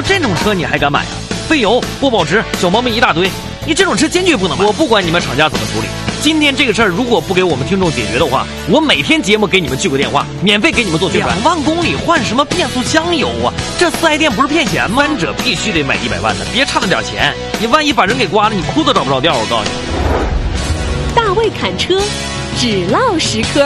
这种车你还敢买啊？费油、不保值、小毛病一大堆，你这种车坚决不能买。我不管你们厂家怎么处理，今天这个事儿如果不给我们听众解决的话，我每天节目给你们去个电话，免费给你们做宣传。2万公里换什么变速箱油啊？这4S店不是骗钱吗？三者必须得买100万的，别差那点钱，你万一把人给刮了，你裤子找不着调。我告诉你， 大卫侃车，只唠10科。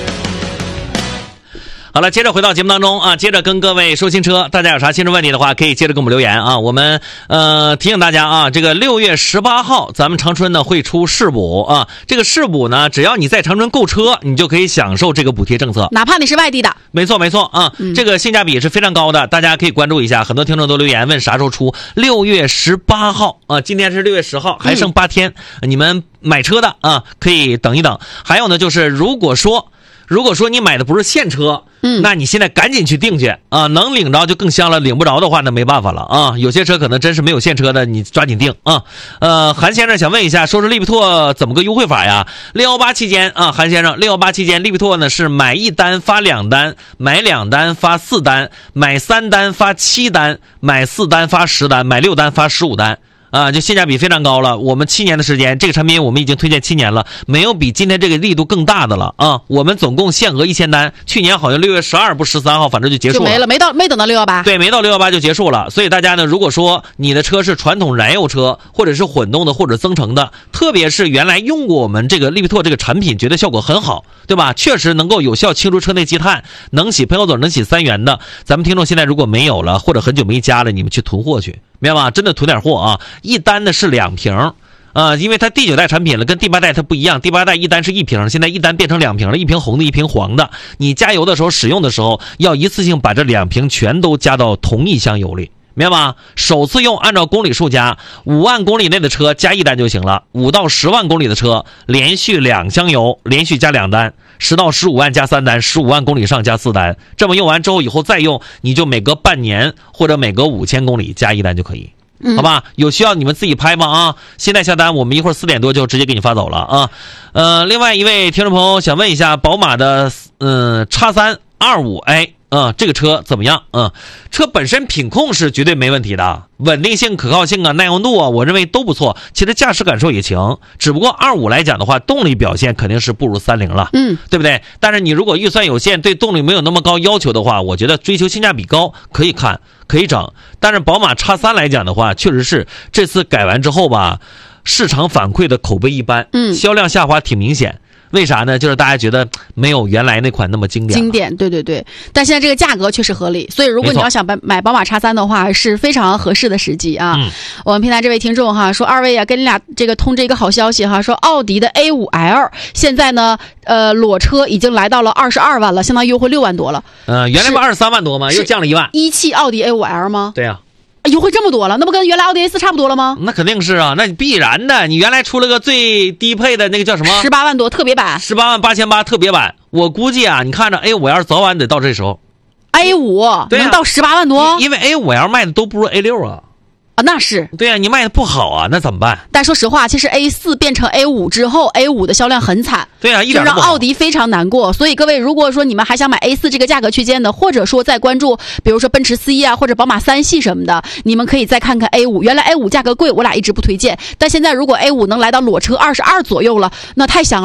好了，接着回到节目当中啊，接着跟各位说新车，大家有啥新车问题的话，可以接着给我们留言啊。我们提醒大家啊，这个6月18号咱们长春呢会出试补啊，这个试补呢，只要你在长春购车，你就可以享受这个补贴政策， 哪怕你是外地的。没错啊，这个性价比是非常高的，大家可以关注一下。很多听众都留言问啥时候出，6月18号啊，今天是6月10号，还剩8天，你们买车的啊可以等一等。还有呢，就是如果说你买的不是现车，那你现在赶紧去订去啊，能领着就更香了，领不着的话那没办法了啊。有些车可能真是没有现车的，你抓紧订啊。韩先生想问一下，说是利比拓怎么个优惠法呀？618期间啊，韩先生，618期间利比拓呢是买1单发2单，买2单发4单，买3单发7单，买4单发10单，买6单发15单。啊，就性价比非常高了。我们7年的时间，这个产品我们已经推荐7年了，没有比今天这个力度更大的了啊！我们总共限额1000单，去年好像6月12不13号，反正就结束了， 就没了，没等到618。 对，没到618就结束了。所以大家呢，如果说你的车是传统燃油车，或者是混动的，或者增程的，特别是原来用过我们这个利比拓这个产品，觉得效果很好，对吧？确实能够有效清除车内积碳，能洗喷油嘴，能洗3元的。咱们听众现在如果没有了，或者很久没加了，你们去囤货去。明白吧？真的囤点货啊！1单的是2瓶，因为它第9代产品了，跟第8代它不一样。第8代1单是1瓶，现在1单变成2瓶了，1瓶红的，1瓶黄的。你加油的时候、使用的时候，要一次性把这2瓶全都加到同一箱油里，明白吗？首次用按照公里数加，5万公里内的车加1单就行了，5到10万公里的车连续2箱油，连续加2单。10到15万加3单，15万公里上加4单，这么用完之后以后再用，你就每隔半年或者每隔5000公里加1单就可以，好吧？有需要你们自己拍吧啊！现在下单，我们一会儿4点多就直接给你发走了啊。另外一位听众朋友想问一下，宝马的X3 25i。这个车怎么样？车本身品控是绝对没问题的，稳定性、可靠性啊、耐用度啊，我认为都不错。其实驾驶感受也行，只不过25来讲的话，动力表现肯定是不如30了，对不对？但是你如果预算有限，对动力没有那么高要求的话，我觉得追求性价比高，可以看，可以整。但是宝马 X3 来讲的话，确实是这次改完之后吧，市场反馈的口碑一般，销量下滑挺明显。为啥呢？就是大家觉得没有原来那款那么经典。对。 但现在这个价格确实合理，所以如果你要想买宝马 X3 的话，是非常合适的时机啊。我们平台这位听众哈说，2位啊，跟你俩这个通知一个好消息哈，说奥迪的 A5L 现在呢，裸车已经来到了22万了，相当于优惠6万多了。 原来不23万多吗？又降了1万。 17奥迪 A5L 吗？ 对呀。 优惠这么多了，那不跟原来奥迪 A4 差不多了吗？ 那肯定是啊，那必然的。你原来出了个最低配的那个叫什么 ？18万多特别版 ，18万8800特别版。我估计啊，你看着 A5L 早晚得到这时候。 A5 能到18万多？ 因为 A5L 卖的都不如 A6啊。 那是对呀，你卖的不好啊，那怎么办？ 但说实话，其实 A4 变成 A5 之后 ，A5 的销量很惨。 对呀， 就让奥迪非常难过。所以各位，如果说你们还想买 A4 这个价格区间的，或者说在关注，比如说奔驰 C 啊，或者宝马3系什么的，你们可以再看看 A5。原来 A5 价格贵，我俩一直不推荐，但现在如果 A5 能来到裸车22左右了，那太香了。